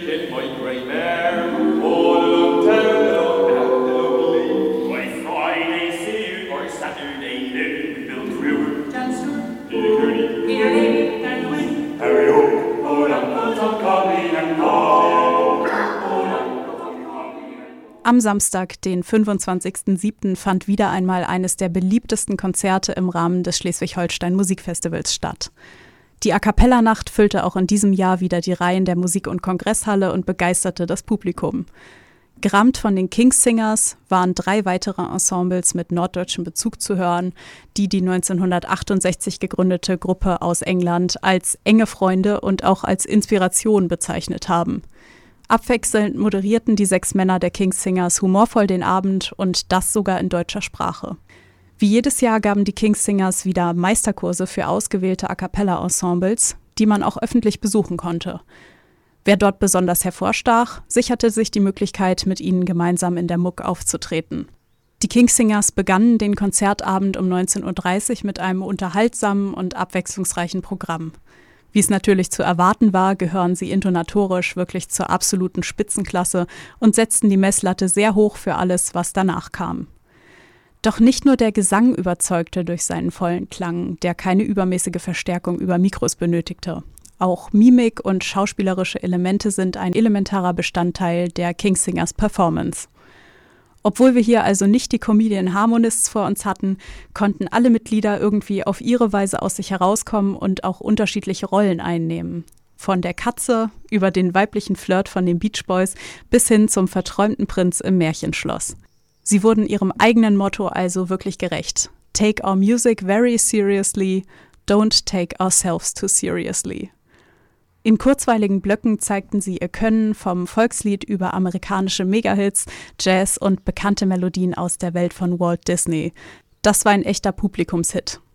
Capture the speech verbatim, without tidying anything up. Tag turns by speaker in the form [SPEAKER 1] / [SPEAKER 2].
[SPEAKER 1] get my grey mare, all along town, along down the lonely. By Friday, see you, or Saturday, then we build river. Dancer, Peter Kearney, Peter Lady, Dan Wynn, Harry Oak, old Uncle Tom Cobley and Cobley, old Uncle Tom Cobley.
[SPEAKER 2] Am Samstag, den fünfundzwanzigsten siebten fand wieder einmal eines der beliebtesten Konzerte im Rahmen des Schleswig-Holstein Musikfestivals statt. Die A-Cappella-Nacht füllte auch in diesem Jahr wieder die Reihen der Musik- und Kongresshalle und begeisterte das Publikum. Gerammt von den King's-Singers waren drei weitere Ensembles mit norddeutschem Bezug zu hören, die die neunzehnhundertachtundsechzig gegründete Gruppe aus England als enge Freunde und auch als Inspiration bezeichnet haben. Abwechselnd moderierten die sechs Männer der King's-Singers humorvoll den Abend und das sogar in deutscher Sprache. Wie jedes Jahr gaben die King's-Singers wieder Meisterkurse für ausgewählte A-Cappella-Ensembles, die man auch öffentlich besuchen konnte. Wer dort besonders hervorstach, sicherte sich die Möglichkeit, mit ihnen gemeinsam in der Muck aufzutreten. Die King's-Singers begannen den Konzertabend um neunzehn Uhr dreißig mit einem unterhaltsamen und abwechslungsreichen Programm. Wie es natürlich zu erwarten war, gehören sie intonatorisch wirklich zur absoluten Spitzenklasse und setzten die Messlatte sehr hoch für alles, was danach kam. Doch nicht nur der Gesang überzeugte durch seinen vollen Klang, der keine übermäßige Verstärkung über Mikros benötigte. Auch Mimik und schauspielerische Elemente sind ein elementarer Bestandteil der King's-Singers Performance. Obwohl wir hier also nicht die Comedian Harmonists vor uns hatten, konnten alle Mitglieder irgendwie auf ihre Weise aus sich herauskommen und auch unterschiedliche Rollen einnehmen. Von der Katze über den weiblichen Flirt von den Beach Boys bis hin zum verträumten Prinz im Märchenschloss. Sie wurden ihrem eigenen Motto also wirklich gerecht. Take our music very seriously, don't take ourselves too seriously. In kurzweiligen Blöcken zeigten sie ihr Können vom Volkslied über amerikanische Megahits, Jazz und bekannte Melodien aus der Welt von Walt Disney. Das war ein echter Publikumshit.